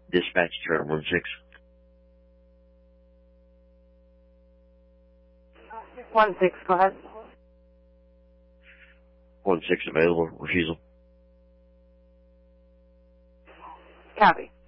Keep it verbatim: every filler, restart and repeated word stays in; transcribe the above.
Dispatch, turn one six. One six, go ahead. One six available. Refusal. Copy.